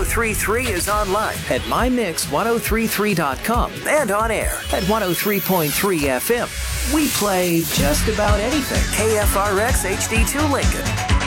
1033 is online at mymix1033.com and on air at 103.3 FM. We play just about anything. KFRX HD2 Lincoln.